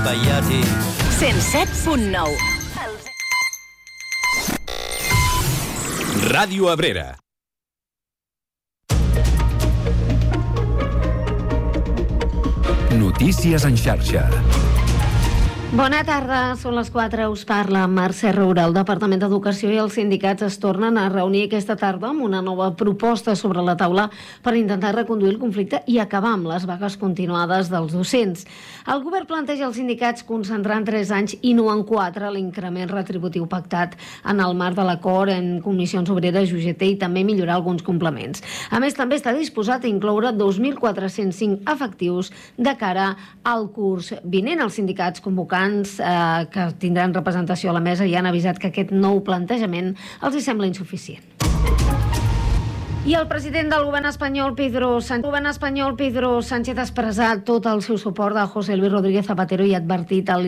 sbagliati. 107.9 Ràdio Abrera. Notícies en xarxa. Bona tarda, són les 4, us parla Mercè Roura. El Departament d'Educació i els sindicats es tornen a reunir aquesta tarda amb una nova proposta sobre la taula per intentar reconduir el conflicte i acabar amb les vagues continuades dels docents. El govern planteja als sindicats concentrar en 3 anys i no en 4 l'increment retributiu pactat en el marc de l'acord en Comissions Obreres i UGT i també millorar alguns complements. A més, també està disposat a incloure 2.405 efectius de cara al curs vinent. Els sindicats convocants que tindran representació a la mesa i han avisat que aquest nou plantejament els hi sembla insuficient. I el president del govern espanyol, Pedro Sánchez, ha expressat tot el seu suport a José Luis Rodríguez Zapatero i ha advertit al